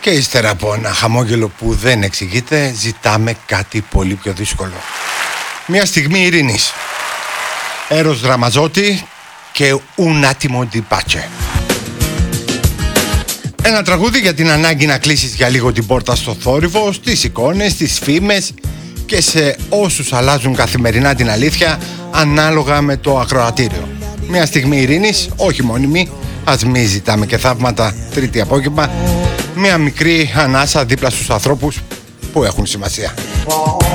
Και ύστερα από ένα χαμόγελο που δεν εξηγείται, ζητάμε κάτι πολύ πιο δύσκολο. Μια στιγμή ειρήνης. Έρος Ραμαζότη και Un attimo di pace. Ένα τραγούδι για την ανάγκη να κλείσεις για λίγο την πόρτα στο θόρυβο, στις εικόνες, στις φήμες και σε όσους αλλάζουν καθημερινά την αλήθεια ανάλογα με το ακροατήριο. Μια στιγμή ειρήνης, όχι μόνιμη, ας μη ζητάμε και θαύματα τρίτη απόγευμα. Μια μικρή ανάσα δίπλα στους ανθρώπους που έχουν σημασία.